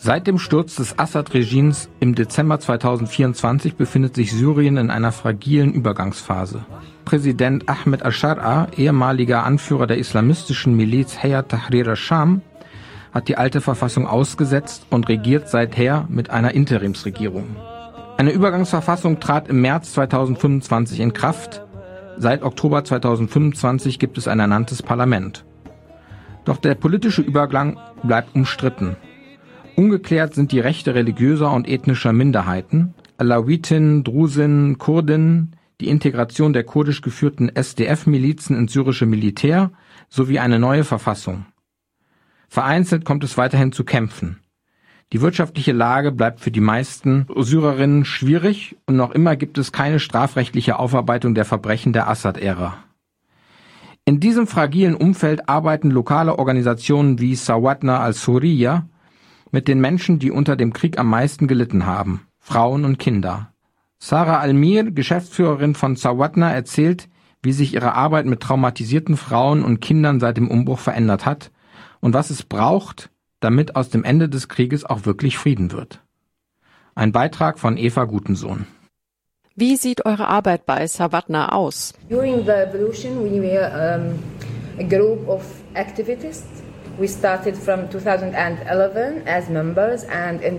Seit dem Sturz des Assad-Regimes im Dezember 2024 befindet sich Syrien in einer fragilen Übergangsphase. Präsident Ahmed al-Shar'a, ehemaliger Anführer der islamistischen Miliz Hayat Tahrir al-Sham, hat die alte Verfassung ausgesetzt und regiert seither mit einer Interimsregierung. Eine Übergangsverfassung trat im März 2025 in Kraft. Seit Oktober 2025 gibt es ein ernanntes Parlament. Doch der politische Übergang bleibt umstritten. Ungeklärt sind die Rechte religiöser und ethnischer Minderheiten, Alawiten, Drusen, Kurden, die Integration der kurdisch geführten SDF-Milizen ins syrische Militär sowie eine neue Verfassung. Vereinzelt kommt es weiterhin zu Kämpfen. Die wirtschaftliche Lage bleibt für die meisten Syrerinnen schwierig und noch immer gibt es keine strafrechtliche Aufarbeitung der Verbrechen der Assad-Ära. In diesem fragilen Umfeld arbeiten lokale Organisationen wie Sawatna al-Suriyya mit den Menschen, die unter dem Krieg am meisten gelitten haben, Frauen und Kinder. Sarah Almir, Geschäftsführerin von Sawatna, erzählt, wie sich ihre Arbeit mit traumatisierten Frauen und Kindern seit dem Umbruch verändert hat und was es braucht, damit aus dem Ende des Krieges auch wirklich Frieden wird. Ein Beitrag von Eva Gutensohn. Wie sieht eure Arbeit bei Sawatna aus? During the revolution we were a group of activists. We started from 2011 as members, and in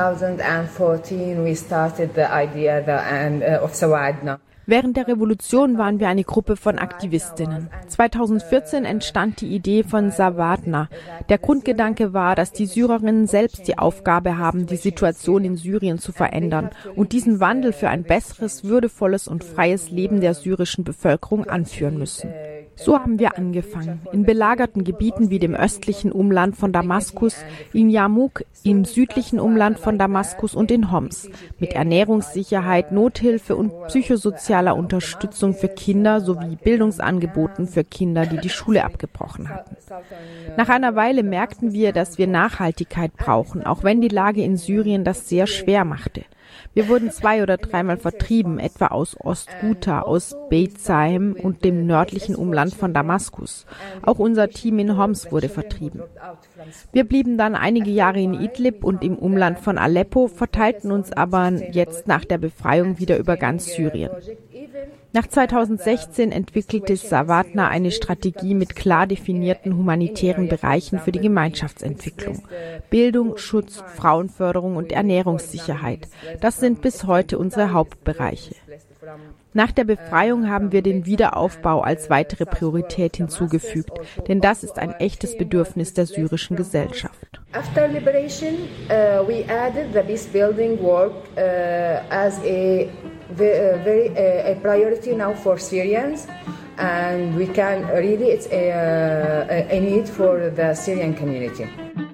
2014 we started the idea of Sawatna. Während der Revolution waren wir eine Gruppe von Aktivistinnen. 2014 entstand die Idee von Sawatna. Der Grundgedanke war, dass die Syrerinnen selbst die Aufgabe haben, die Situation in Syrien zu verändern und diesen Wandel für ein besseres, würdevolles und freies Leben der syrischen Bevölkerung anführen müssen. So haben wir angefangen, in belagerten Gebieten wie dem östlichen Umland von Damaskus, in Yarmouk, im südlichen Umland von Damaskus und in Homs, mit Ernährungssicherheit, Nothilfe und psychosozialer Unterstützung für Kinder sowie Bildungsangeboten für Kinder, die die Schule abgebrochen hatten. Nach einer Weile merkten wir, dass wir Nachhaltigkeit brauchen, auch wenn die Lage in Syrien das sehr schwer machte. Wir wurden 2- oder 3-mal vertrieben, etwa aus Ost-Ghouta, aus Beit Sahem und dem nördlichen Umland von Damaskus. Auch unser Team in Homs wurde vertrieben. Wir blieben dann einige Jahre in Idlib und im Umland von Aleppo, verteilten uns aber jetzt nach der Befreiung wieder über ganz Syrien. Nach 2016 entwickelte Sawatna eine Strategie mit klar definierten humanitären Bereichen für die Gemeinschaftsentwicklung. Bildung, Schutz, Frauenförderung und Ernährungssicherheit. Das sind bis heute unsere Hauptbereiche. Nach der Befreiung haben wir den Wiederaufbau als weitere Priorität hinzugefügt, denn das ist ein echtes Bedürfnis der syrischen Gesellschaft. After liberation, we added the peace building work as a priority now for Syrians, and we can really it's a need for the Syrian community.